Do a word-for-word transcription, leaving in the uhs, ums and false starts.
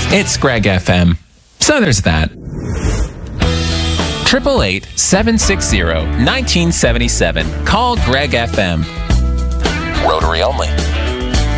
It's Greg F M. So there's that. Triple eight seven six zero nineteen seventy seven. Call Greg F M. Rotary only.